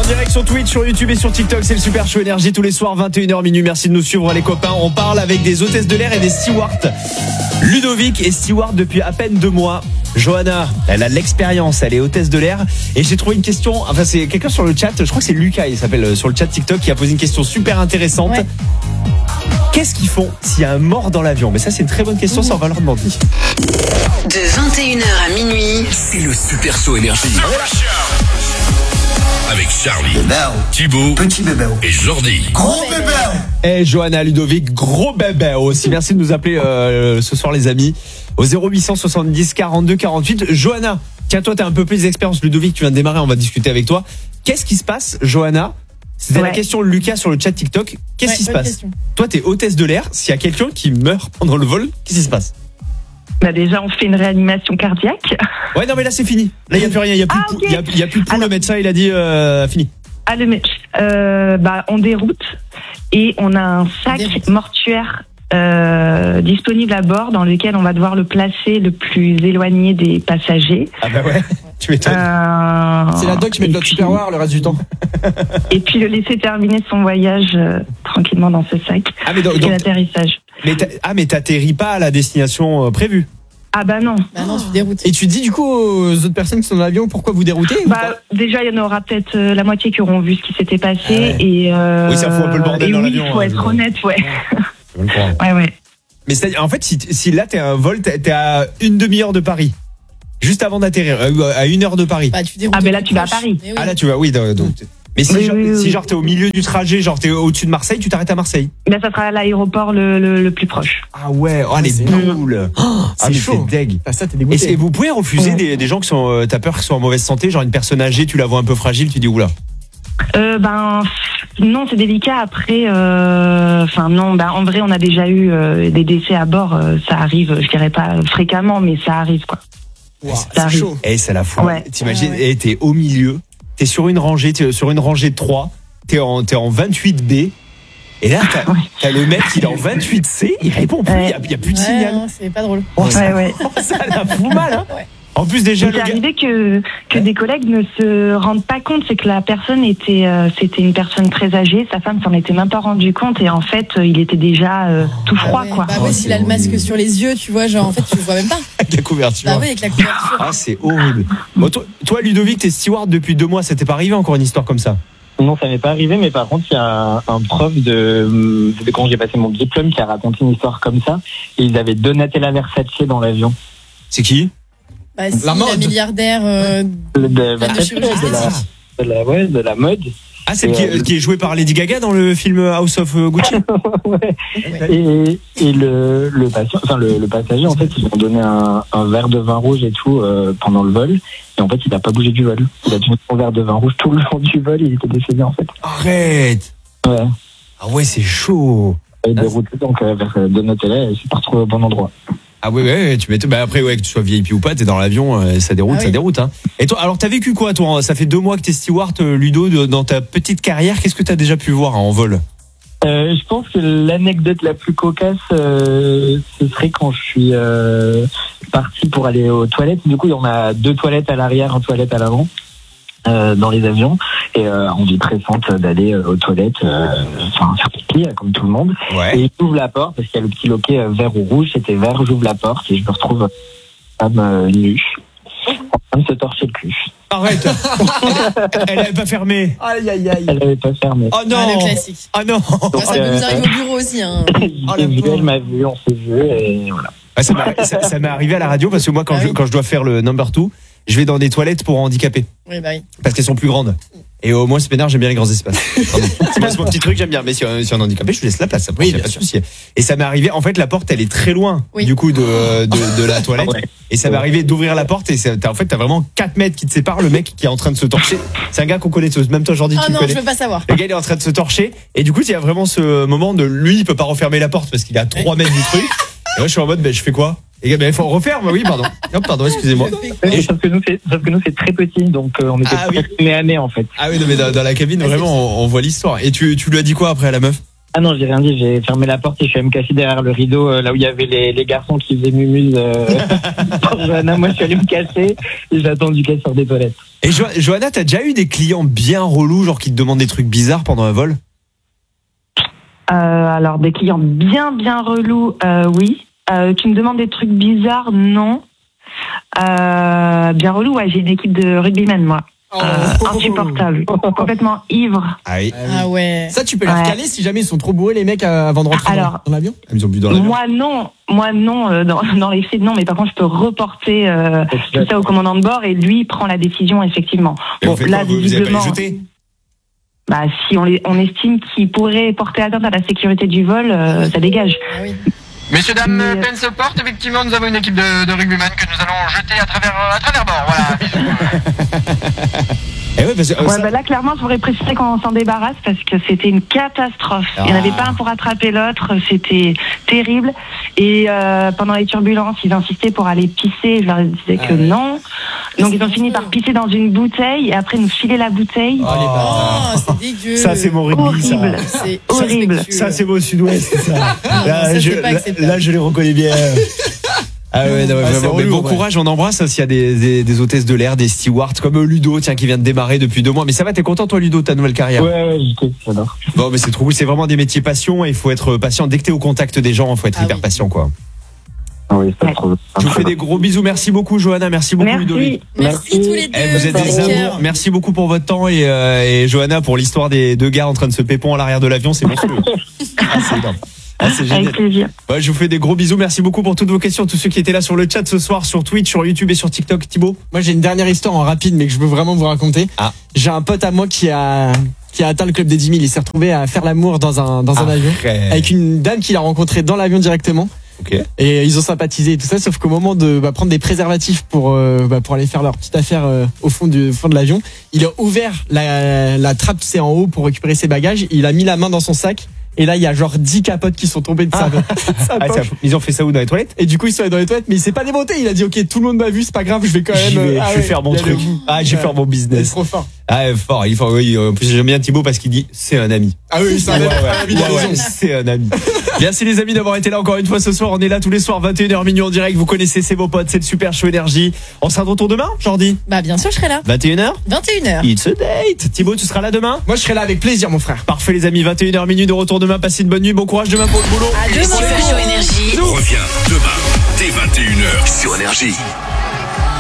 direct sur Twitch, sur YouTube et sur TikTok, c'est le Super Show Énergie tous les soirs 21h minuit. Merci de nous suivre les copains. On parle avec des hôtesses de l'air et des stewards. Ludovic est steward depuis à peine 2 mois. Johanna, elle a de l'expérience, elle est hôtesse de l'air. Et j'ai trouvé une question, enfin c'est quelqu'un sur le chat, je crois que c'est Lucas, il s'appelle sur le chat TikTok, qui a posé une question super intéressante. Ouais. Qu'est-ce qu'ils font s'il y a un mort dans l'avion? Mais ça c'est une très bonne question, ça on va leur demander. De 21h à minuit, c'est le Super Show Énergie. Avec Charlie, Thibaut, petit bébé et Jordi. Gros bébé. Et Johanna, Ludovic, gros bébé aussi. Merci de nous appeler ce soir les amis au 0800 70 42 48. Johanna, tiens toi t'as un peu plus d'expérience. Ludovic, tu viens de démarrer, on va discuter avec toi. Qu'est-ce qui se passe, Johanna? C'était la question de Lucas sur le chat TikTok. Qu'est-ce qui se passe? Toi t'es hôtesse de l'air, s'il y a quelqu'un qui meurt pendant le vol, qu'est-ce qui se passe? Bah déjà on fait une réanimation cardiaque. Ouais non mais là c'est fini. Là il y a plus rien, il y a plus il y a plus de pouls. Le médecin il a dit fini. On déroute et on a un sac mortuaire disponible à bord dans lequel on va devoir le placer le plus éloigné des passagers. Ah bah ouais, tu m'étonnes. C'est la doc qui met de l'autre superware le reste du temps. Et puis le laisser terminer son voyage tranquillement dans ce sac. Ah mais donc l'atterrissage. Mais t'atterris pas à la destination prévue. Ah bah non. Bah non, tu déroutes. Et tu dis du coup aux autres personnes qui sont dans l'avion pourquoi vous déroutez? Déjà il y en aura peut-être la moitié qui auront vu ce qui s'était passé oui, ça fout un peu le bordel dans l'avion. Il faut être honnête, ouais. Ouais. Mais c'est-à-dire, en fait, si là t'es à un vol, t'es à une demi-heure de Paris, juste avant d'atterrir, à 1 heure de Paris. Bah, tu déroutes. Ah ben là tu vas à Paris. Oui. Ah là tu vas, oui. Donc, mais si genre t'es au milieu du trajet, genre t'es au-dessus de Marseille, tu t'arrêtes à Marseille. Ben ça sera à l'aéroport le plus proche. Ah ouais, les boules. C'est chaud. C'est deg. Ça t'es dégoûté. Et vous pouvez refuser des gens qui sont, t'as peur qu'ils soient en mauvaise santé, genre une personne âgée, tu la vois un peu fragile, tu dis oula. Non, c'est délicat. Après, en vrai, on a déjà eu des décès à bord. Ça arrive, je dirais pas fréquemment, mais ça arrive quoi. Wow, c'est chaud. Et c'est la fout. Ouais. T'imagines, t'es au milieu, t'es sur une rangée de 3, t'es en 28B. Et là, t'as le mec qui est en 28C, il répond plus, il y a plus de signal. Non, c'est pas drôle. Ça la fout mal, hein. Ouais. En plus déjà c'est arrivé que des collègues ne se rendent pas compte, c'est que la personne c'était une personne très âgée, sa femme s'en était même pas rendu compte et en fait il était déjà tout froid quoi. Bah ouais, s'il a le masque sur les yeux, tu vois, genre en fait tu le vois même pas. Avec la couverture. Bah oui, avec la couverture. Ah c'est horrible. Bon, toi Ludovic, t'es steward depuis 2 mois, ça t'est pas arrivé encore une histoire comme ça? Non, ça m'est pas arrivé, mais par contre, il y a un prof de quand j'ai passé mon diplôme qui a raconté une histoire comme ça. Et ils avaient Donatella Versace dans l'avion. C'est qui? Bah si, la mode. Milliardaire de la mode. Ah, celle qui est jouée par Lady Gaga dans le film House of Gucci. Ouais. Et le passager, en fait, ils lui ont donné un verre de vin rouge et tout pendant le vol. Et en fait, il n'a pas bougé du vol. Il a tenu son verre de vin rouge tout le long du vol. Il était décédé, en fait. Arrête. Ouais. Ah ouais, c'est chaud. Il est dérouté donc vers Donatella et il s'est pas retrouvé au bon endroit. Ah ouais, tu m'étonnes. Bah après, que tu sois VIP ou pas, t'es dans l'avion, ça déroute, hein. Et toi, alors t'as vécu quoi, toi? Ça fait 2 mois que t'es steward, Ludo, dans ta petite carrière. Qu'est-ce que t'as déjà pu voir en vol? Je pense que l'anecdote la plus cocasse, ce serait quand je suis parti pour aller aux toilettes. Du coup, on a 2 toilettes à l'arrière, 1 toilette à l'avant. Dans les avions et envie pressante d'aller aux toilettes faire pipi comme tout le monde. Ouais. Et j'ouvre la porte parce qu'il y a le petit loquet vert ou rouge, c'était vert, j'ouvre la porte et je me retrouve femme nue en train de se torcher le cul. Arrête. Elle avait pas fermé. Aïe. Elle avait pas fermé. Oh non. Le classique. Oh non. Ça peut nous arriver au bureau aussi hein. Elle m'a vu, on s'est vu et voilà. Ça m'est arrivé à la radio parce que moi quand je dois faire le number 2, je vais dans des toilettes pour handicapés. Oui, bah oui. Parce qu'elles sont plus grandes. Et au moins, c'est pénard, j'aime bien les grands espaces. C'est mon petit truc, j'aime bien. Mais si on est handicapé, je lui laisse la place. Après, pas de souci. Et ça m'est arrivé, en fait, la porte, elle est très loin, du coup, de la toilette. Ouais. Et ça m'est arrivé d'ouvrir la porte et t'as vraiment 4 mètres qui te séparent. Le mec qui est en train de se torcher. C'est un gars qu'on connaît tous. Même toi, Jordi, tu le connais. Je veux pas savoir. Le gars, il est en train de se torcher. Et du coup, il y a vraiment ce moment de lui, il peut pas refermer la porte parce qu'il est à 3 mètres du truc. Et moi, je suis en mode, je fais quoi? Et il faut refaire, oui, pardon. Pardon, excusez-moi. Sauf que nous, c'est très petit, donc on était nez à nez, en fait. Ah oui, non, mais dans la cabine, vraiment, on voit l'histoire. Et tu lui as dit quoi après à la meuf? Ah non, j'ai rien dit, j'ai fermé la porte et je suis allé me cacher derrière le rideau, là où il y avait les garçons qui faisaient mumuse pour Johanna. Moi, je suis allé me cacher et j'ai attendu qu'elle sorte des toilettes. Et Johanna, t'as déjà eu des clients bien relous, genre qui te demandent des trucs bizarres pendant un vol? Alors, des clients bien relous, oui. Qui me demandent des trucs bizarres, non. Bien relou, ouais, j'ai une équipe de rugbymen, moi. Insupportable, complètement ivre. Ah oui. Ah ouais. Ça, tu peux les recaler si jamais ils sont trop bourrés, les mecs, avant de rentrer dans l'avion? Ils ont bu dans l'avion. Moi non, dans les faits non, mais par contre je peux reporter tout ça au commandant de bord et lui prend la décision effectivement. Et bon, là visiblement. Vous avez pas les jeter? Si on estime qu'il pourrait porter atteinte à la sécurité du vol, ça dégage. Ah oui. Messieurs, dames, peine se porte. Effectivement, nous avons une équipe de rugbyman que nous allons jeter à travers bord. Voilà, bisous. Et ouais, parce que, là, clairement, je voudrais préciser qu'on s'en débarrasse parce que c'était une catastrophe. Il n'y en avait pas un pour attraper l'autre. C'était terrible. Et pendant les turbulences, ils insistaient pour aller pisser. Je leur disais que non. Donc, ils ont fini par pisser dans une bouteille et après nous filer la bouteille. Oh, c'est dégueu. Ça, c'est mon rugby. Horrible. Ça. C'est horrible. Ça, c'est mon sud-ouest. Ça. Là, je les reconnais bien. Ah ouais, non, vraiment. Mais bon courage, on embrasse s'il y a des hôtesses de l'air, des stewards comme Ludo, tiens, qui vient de démarrer depuis 2 mois. Mais ça va, t'es content toi, Ludo, ta nouvelle carrière? Ouais, j'adore. Bon, mais c'est trop cool, c'est vraiment des métiers passion et il faut être patient. Dès que t'es au contact des gens, il faut être hyper patient, quoi. Oui, c'est pas trop. Je vous fais des gros bisous. Merci beaucoup, Johanna. Merci beaucoup, Ludovic. Merci tous les deux. Vous êtes des amours. Merci beaucoup pour votre temps et Johanna pour l'histoire des 2 gars en train de se pépon à l'arrière de l'avion. C'est monstrueux. C'est énorme. C'est génial. Avec plaisir. Ouais, je vous fais des gros bisous. Merci beaucoup pour toutes vos questions. Tous ceux qui étaient là sur le chat ce soir, sur Twitch, sur YouTube et sur TikTok. Thibaut? Moi, j'ai une dernière histoire en rapide, mais que je veux vraiment vous raconter. J'ai un pote à moi qui a atteint le club des 10 000. Il s'est retrouvé à faire l'amour dans un avion avec une dame qu'il a rencontrée dans l'avion directement. Okay. Et ils ont sympathisé et tout ça, sauf qu'au moment de prendre des préservatifs pour aller faire leur petite affaire au fond de l'avion, il a ouvert la trappe, c'est en haut pour récupérer ses bagages. Il a mis la main dans son sac. Et là, il y a genre 10 capotes qui sont tombées de sa poche. Ils ont fait ça où, dans les toilettes? Et du coup, ils sont allés dans les toilettes, mais il s'est pas démonté. Il a dit, ok, tout le monde m'a vu, c'est pas grave, je vais quand même. Je vais faire mon truc. Je vais faire mon business. C'est trop fort. Fort. Oui, en plus, j'aime bien Thibaut parce qu'il dit, c'est un ami. Ah oui, c'est un ami. C'est un ami. Merci les amis d'avoir été là encore une fois ce soir. On est là tous les soirs, 21h minuit en direct. Vous connaissez, c'est vos potes, c'est le Super Show Énergie. On sera de retour demain, Jordi? Bah, bien sûr, je serai là. 21h? 21h. It's a date. Thibaut, tu seras là demain? Moi, je serai là avec plaisir, mon frère. Parfait, les amis. 21h minuit de retour demain. Passez une bonne nuit. Bon courage demain pour le boulot. Le Super Show Énergie Reviens demain dès 21h sur Énergie.